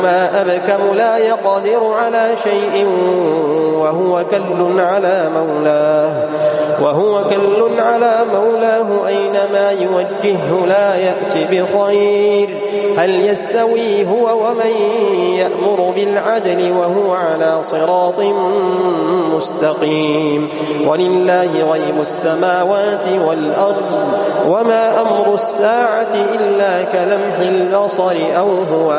ما أبكم لا يقدر على شيء وهو كل على مولاه أينما يوجهه لا يأت بخير. هل يستوي هو ومن يأمر بالعدل وهو على صراط مستقيم؟ ولله غيب السماوات والأرض وما أمر الساعة إلا كلمح البصر أو هو